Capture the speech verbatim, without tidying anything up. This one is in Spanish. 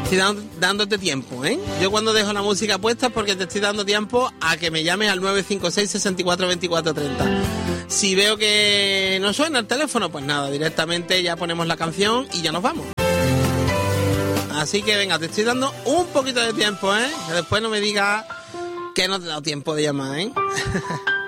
estoy dando, dándote tiempo, ¿eh? Yo cuando dejo la música puesta es porque te estoy dando tiempo a que me llames al nueve cinco seis, seis cuatro, dos cuatro tres cero. Si veo que no suena el teléfono, pues nada, directamente ya ponemos la canción y ya nos vamos. Así que venga, te estoy dando un poquito de tiempo, ¿eh? Que después no me digas que no te he dado tiempo de llamar, ¿eh?